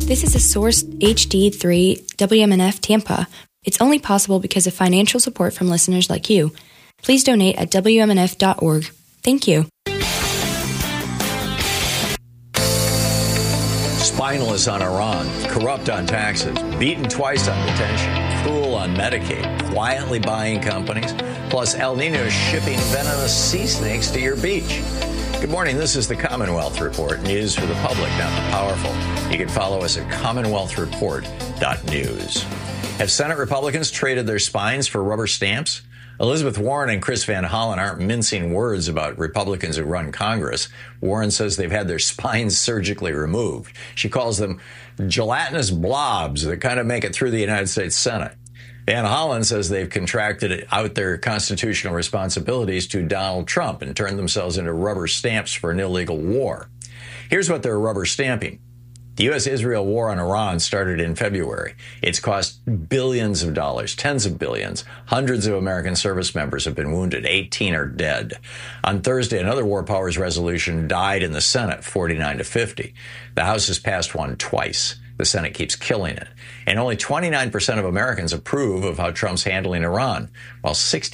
This is a Source HD3 WMNF Tampa. It's only possible because of financial support from listeners like you. Please donate at WMNF.org. Thank you. Spineless on Iran, corrupt on taxes, beaten twice on detention, cruel on Medicaid, quietly buying companies, plus El Nino shipping venomous sea snakes to your beach. Good morning. This is the Commonwealth Report, news for the public, not the powerful. You can follow us at commonwealthreport.news. Have Senate Republicans traded their spines for rubber stamps? Elizabeth Warren and Chris Van Hollen aren't mincing words about Republicans who run Congress. Warren says they've had their spines surgically removed. She calls them gelatinous blobs that kind of make it through the United States Senate. Van Hollen says they've contracted out their constitutional responsibilities to Donald Trump and turned themselves into rubber stamps for an illegal war. Here's what they're rubber stamping. The U.S.-Israel war on Iran started in February. It's cost billions of dollars, tens of billions. Hundreds of American service members have been wounded. 18 are dead. On Thursday, another war powers resolution died in the Senate, 49-50. The House has passed one twice. The Senate keeps killing it. And only 29% of Americans approve of how Trump's handling Iran, while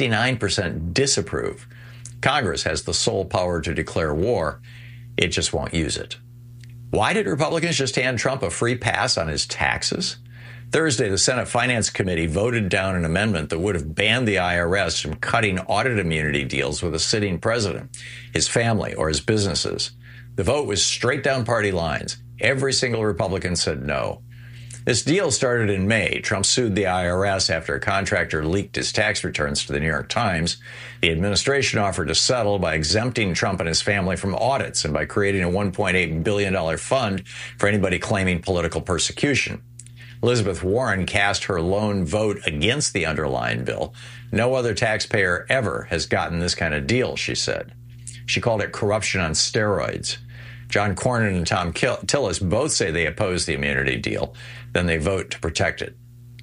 69% disapprove. Congress has the sole power to declare war. It just won't use it. Why did Republicans just hand Trump a free pass on his taxes? Thursday, the Senate Finance Committee voted down an amendment that would have banned the IRS from cutting audit immunity deals with a sitting president, his family, or his businesses. The vote was straight down party lines. Every single Republican said no. This deal started in May. Trump sued the IRS after a contractor leaked his tax returns to the New York Times. The administration offered to settle by exempting Trump and his family from audits and by creating a $1.8 billion fund for anybody claiming political persecution. Elizabeth Warren cast her lone vote against the underlying bill. No other taxpayer ever has gotten this kind of deal, she said. She called it corruption on steroids. John Cornyn and Tom Tillis both say they oppose the immunity deal. Then they vote to protect it.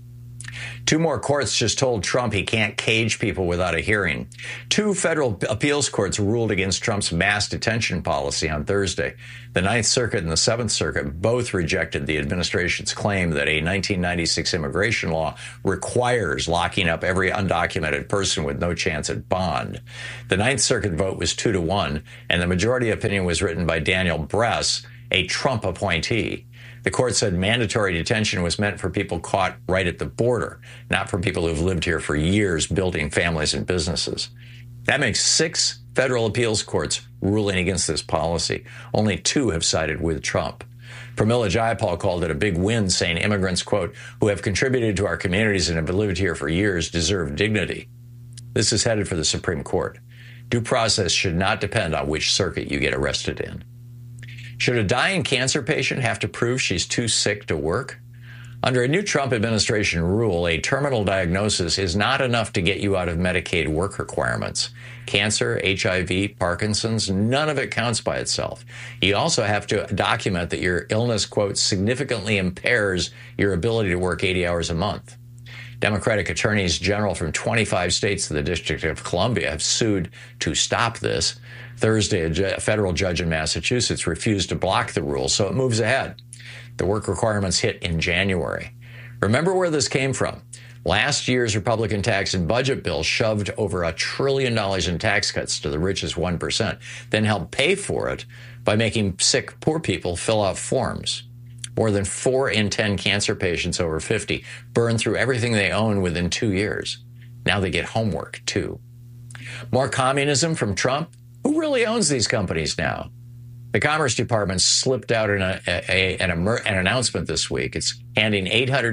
Two more courts just told Trump he can't cage people without a hearing. Two federal appeals courts ruled against Trump's mass detention policy on Thursday. The Ninth Circuit and the Seventh Circuit both rejected the administration's claim that a 1996 immigration law requires locking up every undocumented person with no chance at bond. The Ninth Circuit vote was 2-1, and the majority opinion was written by Daniel Bress, a Trump appointee. The court said mandatory detention was meant for people caught right at the border, not for people who've lived here for years building families and businesses. That makes 6 federal appeals courts ruling against this policy. Only 2 have sided with Trump. Pramila Jayapal called it a big win, saying immigrants, quote, who have contributed to our communities and have lived here for years deserve dignity. This is headed for the Supreme Court. Due process should not depend on which circuit you get arrested in. Should a dying cancer patient have to prove she's too sick to work? Under a new Trump administration rule, a terminal diagnosis is not enough to get you out of Medicaid work requirements. Cancer, HIV, Parkinson's, none of it counts by itself. You also have to document that your illness, quote, significantly impairs your ability to work 80 hours a month. Democratic attorneys general from 25 states and the District of Columbia have sued to stop this. Thursday, a federal judge in Massachusetts refused to block the rule, so it moves ahead. The work requirements hit in January. Remember where this came from. Last year's Republican tax and budget bill shoved over $1 trillion in tax cuts to the richest 1%, then helped pay for it by making sick, poor people fill out forms. More than 4 in 10 cancer patients over 50 burn through everything they own within 2 years. Now they get homework, too. More communism from Trump? Who really owns these companies now? The Commerce Department slipped out an announcement this week. It's handing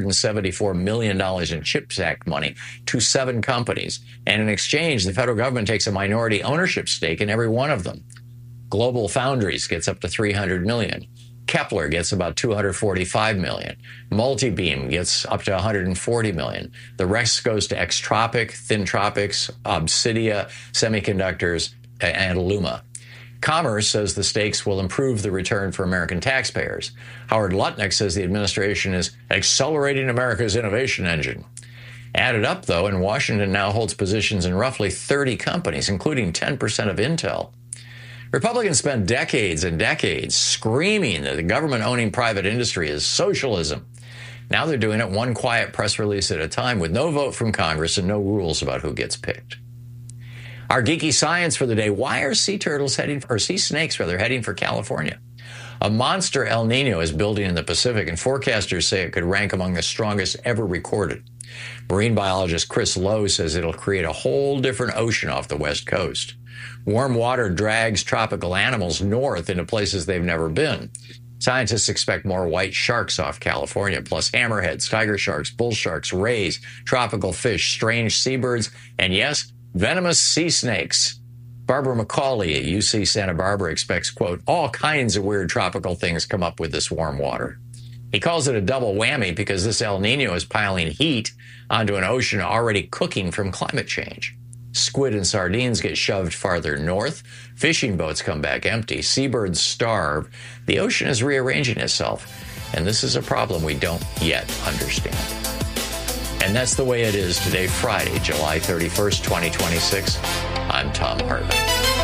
$874 million in CHIPS Act money to 7 companies. And in exchange, the federal government takes a minority ownership stake in every one of them. Global Foundries gets up to $300 million. Kepler gets about $245 million. Multibeam gets up to $140 million. The rest goes to Xtropic, Thintropics, Obsidia, Semiconductors, and Luma. Commerce says the stakes will improve the return for American taxpayers. Howard Lutnick says the administration is accelerating America's innovation engine. Added up, though, and Washington now holds positions in roughly 30 companies, including 10% of Intel. Republicans spent decades and decades screaming that the government owning private industry is socialism. Now they're doing it one quiet press release at a time with no vote from Congress and no rules about who gets picked. Our geeky science for the day: why are sea snakes heading for California? A monster El Nino is building in the Pacific, and forecasters say it could rank among the strongest ever recorded. Marine biologist Chris Lowe says it'll create a whole different ocean off the West Coast. Warm water drags tropical animals north into places they've never been. Scientists expect more white sharks off California, plus hammerheads, tiger sharks, bull sharks, rays, tropical fish, strange seabirds, and yes, venomous sea snakes. Barbara McCauley at UC Santa Barbara expects, quote, all kinds of weird tropical things come up with this warm water. He calls it a double whammy because this El Nino is piling heat onto an ocean already cooking from climate change. Squid and sardines get shoved farther north. Fishing boats come back empty. Seabirds starve. The ocean is rearranging itself. And this is a problem we don't yet understand. And that's the way it is today, Friday, July 31st, 2026. I'm Thom Hartmann.